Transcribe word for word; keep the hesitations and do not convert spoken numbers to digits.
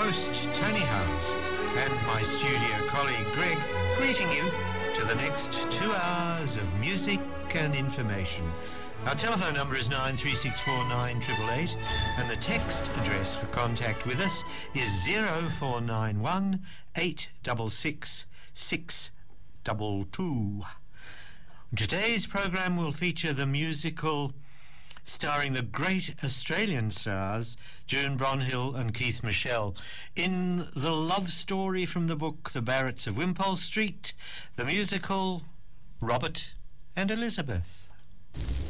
host, Tony Howes, and my studio colleague, Greg, greeting you to the next two hours of music and information. Our telephone number is nine three six four nine eight eight eight, and the text address for contact with us is zero four nine one eight six six six two two. Today's programme will feature the musical starring the great Australian stars June Bronhill and Keith Michelle in the love story from the book The Barretts of Wimpole Street, the musical Robert and Elizabeth.